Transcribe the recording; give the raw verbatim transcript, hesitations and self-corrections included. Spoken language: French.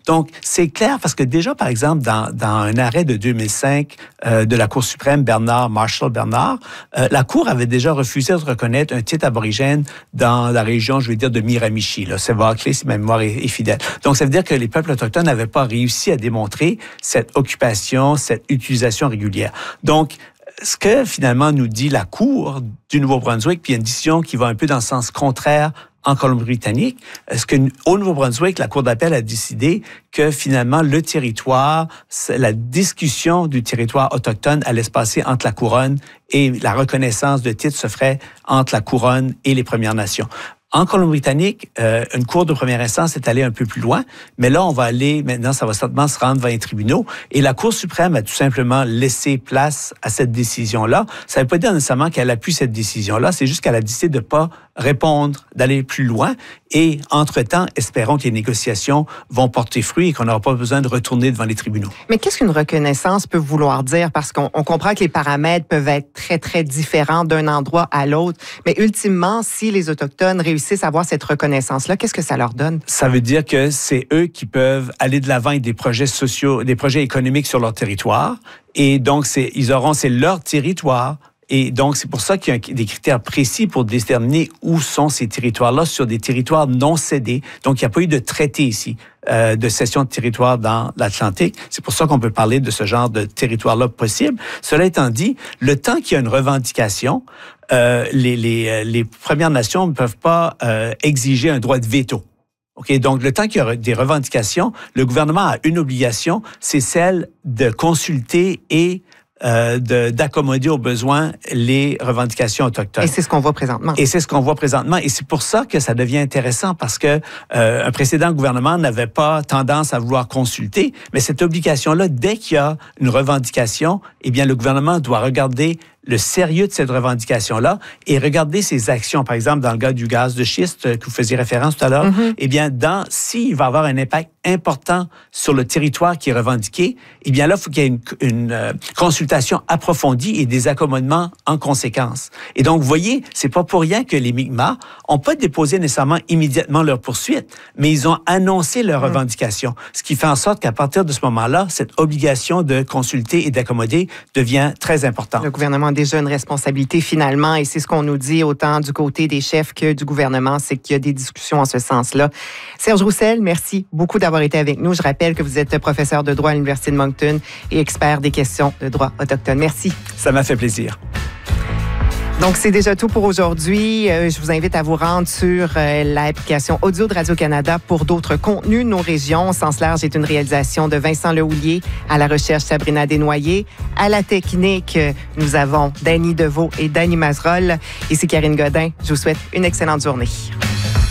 Donc, c'est clair parce que déjà, par exemple, dans, dans un arrêt de deux mille cinq euh, de la Cour suprême, Bernard, Marshall Bernard, euh, la Cour avait déjà refusé de reconnaître un titre aborigène dans la région, je vais dire, de Miramichi. Là, c'est Barclay, si ma mémoire est, est fidèle. Donc, ça veut dire que les peuples autochtones n'avaient pas réussi à démontrer cette occupation, cette utilisation régulière. Donc, ce que finalement nous dit la Cour du Nouveau-Brunswick, puis il y a une décision qui va un peu dans le sens contraire en Colombie-Britannique, est-ce que au Nouveau-Brunswick, la Cour d'appel a décidé que finalement le territoire, la discussion du territoire autochtone allait se passer entre la Couronne et la reconnaissance de titre se ferait entre la Couronne et les Premières Nations. En Colombie-Britannique, euh, une cour de première instance est allée un peu plus loin, mais là, on va aller, maintenant, ça va certainement se rendre devant les tribunaux, et la Cour suprême a tout simplement laissé place à cette décision-là. Ça ne veut pas dire nécessairement qu'elle appuie cette décision-là, c'est juste qu'elle a décidé de ne pas répondre, d'aller plus loin, et entre-temps, espérons que les négociations vont porter fruit et qu'on n'aura pas besoin de retourner devant les tribunaux. Mais qu'est-ce qu'une reconnaissance peut vouloir dire? Parce qu'on on comprend que les paramètres peuvent être très, très différents d'un endroit à l'autre, mais ultimement, si les Autochtones réussissent à avoir cette reconnaissance-là, qu'est-ce que ça leur donne? Ça veut dire que c'est eux qui peuvent aller de l'avant avec des projets sociaux, des projets économiques sur leur territoire, et donc, c'est, ils auront, c'est leur territoire. Et donc, c'est pour ça qu'il y a des critères précis pour déterminer où sont ces territoires-là sur des territoires non cédés. Donc, il n'y a pas eu de traité ici euh, de cession de territoire dans l'Atlantique. C'est pour ça qu'on peut parler de ce genre de territoire-là possible. Cela étant dit, le temps qu'il y a une revendication, euh, les, les, les Premières Nations ne peuvent pas euh, exiger un droit de veto. Okay, donc, le temps qu'il y aura des revendications, le gouvernement a une obligation, c'est celle de consulter et Euh, de, d'accommoder aux besoins les revendications autochtones. Et c'est ce qu'on voit présentement. Et c'est ce qu'on voit présentement. Et c'est pour ça que ça devient intéressant parce que euh, un précédent gouvernement n'avait pas tendance à vouloir consulter, mais cette obligation-là, dès qu'il y a une revendication, eh bien, le gouvernement doit regarder le sérieux de cette revendication-là et regarder ses actions. Par exemple, dans le cas du gaz de schiste que vous faisiez référence tout à l'heure, mm-hmm. eh bien, dans, s'il va avoir un impact important sur le territoire qui est revendiqué, eh bien là, il faut qu'il y ait une, une euh, consultation approfondie et des accommodements en conséquence. Et donc, vous voyez, c'est pas pour rien que les Mi'kmaq n'ont pas déposé nécessairement immédiatement leur poursuite, mais ils ont annoncé leur mm. revendication, ce qui fait en sorte qu'à partir de ce moment-là, cette obligation de consulter et d'accommoder devient très importante. Le gouvernement a déjà une responsabilité finalement, et c'est ce qu'on nous dit autant du côté des chefs que du gouvernement, c'est qu'il y a des discussions en ce sens-là. Serge Roussel, merci beaucoup d'avoir été avec nous. Je rappelle que vous êtes professeur de droit à l'Université de Moncton et expert des questions de droit autochtone. Merci. Ça m'a fait plaisir. Donc, c'est déjà tout pour aujourd'hui. Euh, je vous invite à vous rendre sur euh, l'application audio de Radio-Canada pour d'autres contenus de nos régions. Sens large est une réalisation de Vincent Lehouillier, à la recherche Sabrina Desnoyers, à la technique, euh, nous avons Danny Deveau et Danny Mazerolle. Ici Karine Godin. Je vous souhaite une excellente journée.